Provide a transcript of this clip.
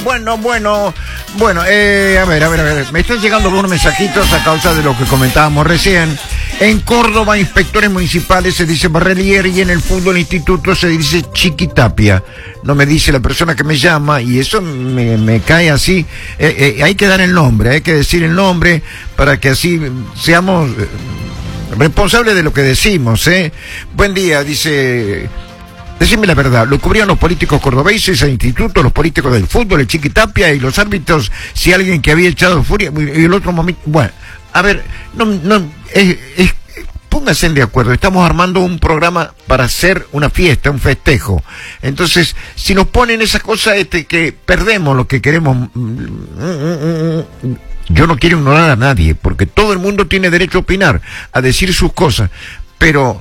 A ver, me están llegando algunos mensajitos a causa de lo que comentábamos recién. En Córdoba, inspectores municipales se dice Barrelier y en el fútbol instituto se dice Chiquitapia. No me dice la persona que me llama y eso me cae así. Hay que dar el nombre, hay que decir el nombre para que así seamos responsables de lo que decimos, ¿eh? Buen día, dice... Decime la verdad, ¿lo cubrían los políticos cordobeses, el instituto, los políticos del fútbol, el Chiquitapia y los árbitros, si alguien que había echado furia y el otro momento? Bueno, a ver, pónganse de acuerdo, estamos armando un programa para hacer una fiesta, un festejo. Entonces, si nos ponen esas cosas que perdemos lo que queremos... Yo no quiero ignorar a nadie, porque todo el mundo tiene derecho a opinar, a decir sus cosas, pero